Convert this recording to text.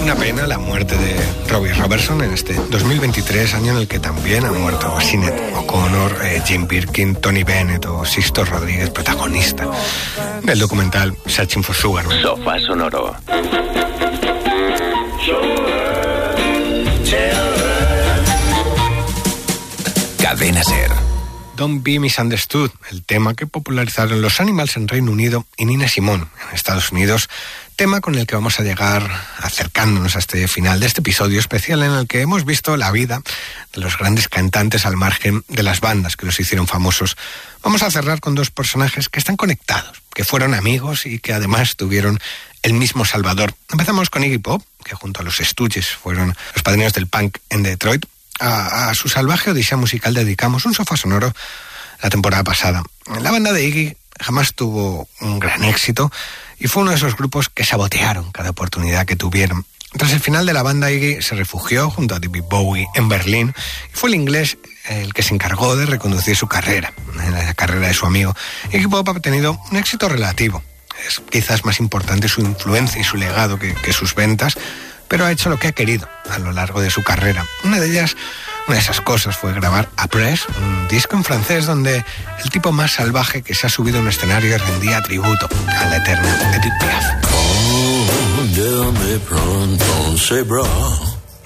Una pena la muerte de Robbie Robertson en este 2023, año en el que también han muerto Sinéad O'Connor, Jim Birkin, Tony Bennett o Sixto Rodríguez, protagonista del documental Searching for Sugar. Sofá Sonoro. Cadena SER. Don't Be Misunderstood, el tema que popularizaron los Animals en Reino Unido y Nina Simone en Estados Unidos, tema con el que vamos a llegar acercándonos a este final de este episodio especial en el que hemos visto la vida de los grandes cantantes al margen de las bandas que los hicieron famosos. Vamos a cerrar con dos personajes que están conectados, que fueron amigos y que además tuvieron el mismo salvador. Empezamos con Iggy Pop, que junto a los Stooges fueron los padrinos del punk en Detroit. A su salvaje odisea musical dedicamos un sofá sonoro la temporada pasada. La banda de Iggy jamás tuvo un gran éxito y fue uno de esos grupos que sabotearon cada oportunidad que tuvieron. Tras el final de la banda, Iggy se refugió junto a David Bowie en Berlín y fue el inglés el que se encargó de reconducir su carrera, la carrera de su amigo. Iggy Pop ha tenido un éxito relativo. Es quizás más importante su influencia y su legado que sus ventas, pero ha hecho lo que ha querido a lo largo de su carrera. Una de esas cosas fue grabar Après, un disco en francés donde el tipo más salvaje que se ha subido a un escenario rendía tributo a la eterna Edith Piaf. Oh,